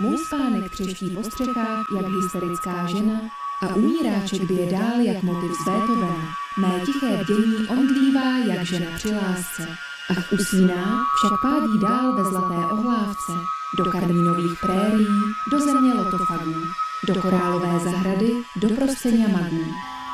Můj spánek třeští po střechách jak hysterická žena a umíráček bije dál jak motiv z Beethovena. Mé tiché bdění omdlívá jak žena při lásce. Ach usíná, však pádí dál ve zlaté ohlávce. Do karmínových prérií, do země lotofagů, do korálové zahrady, do prosteňa magů.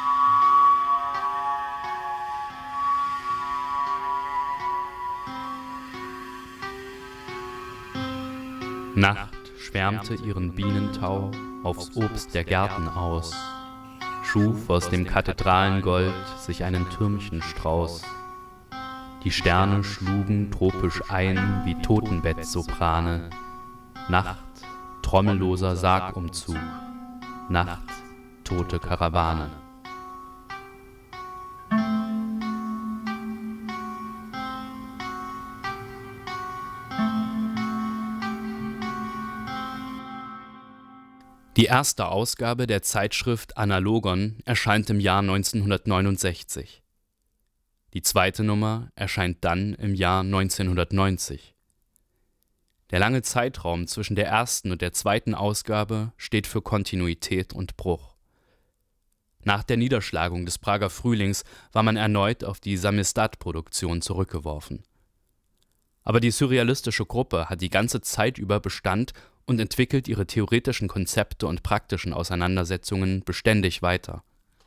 Nacht schwärmte ihren Bienentau aufs Obst der Gärten aus, schuf aus dem Kathedralengold sich einen Türmchenstrauß. Die Sterne schlugen tropisch ein wie Totenbettsoprane. Nacht, trommelloser Sargumzug, Nacht, tote Karawane. Die erste Ausgabe der Zeitschrift Analogon erscheint im Jahr 1969. Die zweite Nummer erscheint dann im Jahr 1990. Der lange Zeitraum zwischen der ersten und der zweiten Ausgabe steht für Kontinuität und Bruch. Nach der Niederschlagung des Prager Frühlings war man erneut auf die Samisdat-Produktion zurückgeworfen. Aber die surrealistische Gruppe hat die ganze Zeit über Bestand und entwickelt ihre theoretischen Konzepte und praktischen Auseinandersetzungen beständig weiter.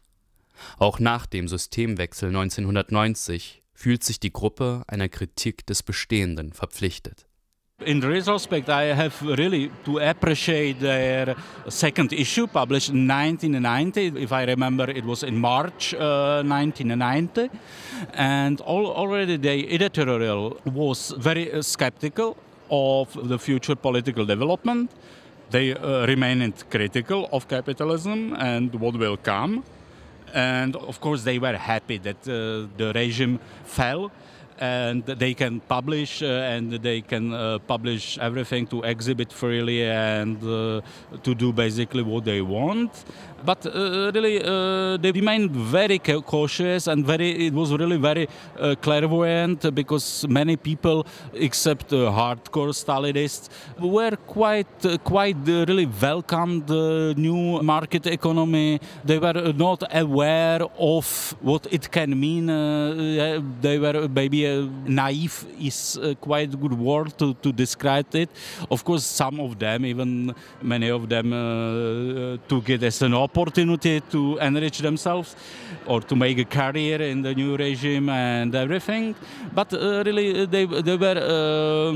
Auch nach dem Systemwechsel 1990 fühlt sich die Gruppe einer Kritik des Bestehenden verpflichtet. In retrospect, I have really to appreciate their second issue, published in 1990. If I remember, it was in March 1990. And already the editorial was very skeptical of the future political development. They remained critical of capitalism and what will come. And of course they were happy that the regime fell and they can publish and they can publish everything to exhibit freely and to do basically what they want. But really they remained very cautious and it was really very clairvoyant because many people, except hardcore Stalinists, were quite really welcomed the new market economy. They were not aware of what it can mean. They were maybe naive is quite a good word to describe it. Of course, some of them, even many of them, took it as an opportunity to enrich themselves or to make a career in the new regime and everything. But really, they were.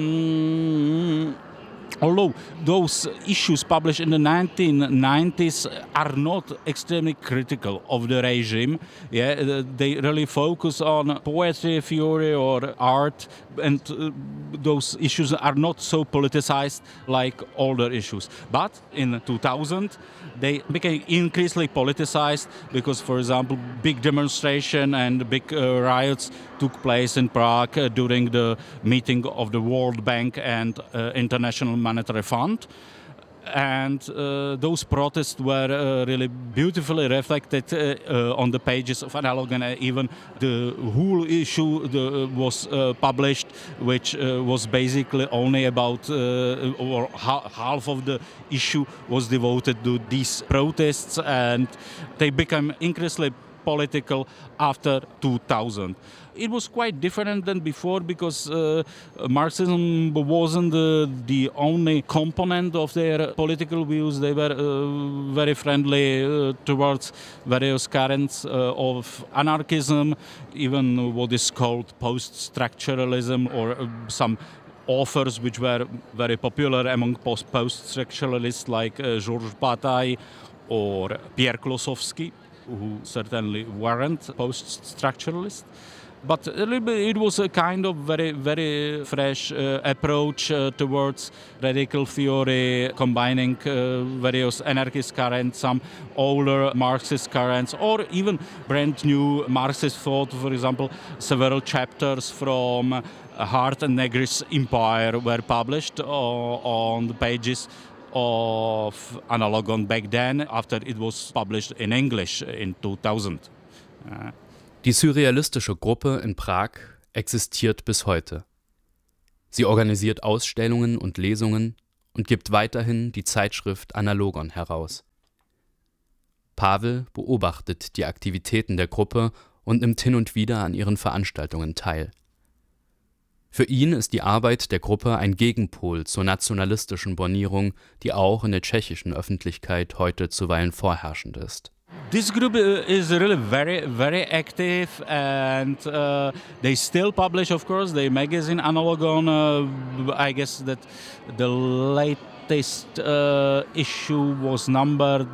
Although those issues published in the 1990s are not extremely critical of the regime, they really focus on poetry, theory, or art, and those issues are not so politicized like older issues. But in 2000, they became increasingly politicized because, for example, big demonstration and big riots took place in Prague during the meeting of the World Bank and International Monetary Fund. And those protests were really beautifully reflected on the pages of Analogon. Even the whole issue was published, which was basically only about, or half of the issue was devoted to these protests, and they became increasingly political after 2000. It was quite different than before because Marxism wasn't the only component of their political views. They were very friendly towards various currents of anarchism, even what is called post-structuralism, or some authors which were very popular among post-structuralists like Georges Bataille or Pierre Klossowski, who certainly weren't post-structuralists. But it was a kind of very, very fresh approach towards radical theory, combining various anarchist currents, some older Marxist currents, or even brand new Marxist thought. For example, several chapters from Hart and Negri's Empire were published on the pages of Analogon back then, after it was published in English in 2000. Die surrealistische Gruppe in Prag existiert bis heute. Sie organisiert Ausstellungen und Lesungen und gibt weiterhin die Zeitschrift Analogon heraus. Pavel beobachtet die Aktivitäten der Gruppe und nimmt hin und wieder an ihren Veranstaltungen teil. Für ihn ist die Arbeit der Gruppe ein Gegenpol zur nationalistischen Bornierung, die auch in der tschechischen Öffentlichkeit heute zuweilen vorherrschend ist. This group is really very active, and they still publish, of course, their magazine Analogon. I guess that the latest issue was numbered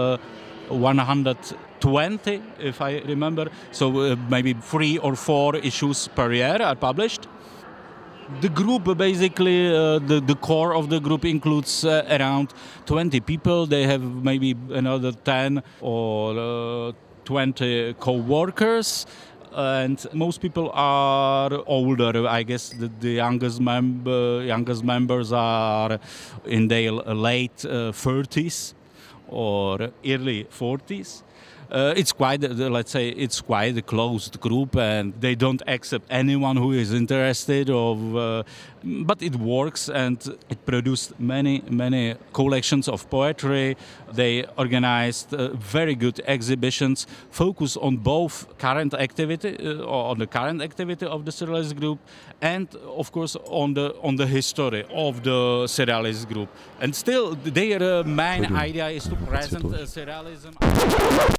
120, if I remember. So maybe 3 or 4 issues per year are published. The group, basically, the core of the group includes around 20 people. They have maybe another 10 or 20 co-workers. And most people are older. I guess the youngest members are in their late 30s or early 40s. It's quite a closed group, and they don't accept anyone who is interested. But it works, and it produced many collections of poetry. They organized very good exhibitions, focused on both current activity, on the current activity of the Surrealist group, and of course on the history of the Surrealist group. And still, their main idea is to present Surrealism.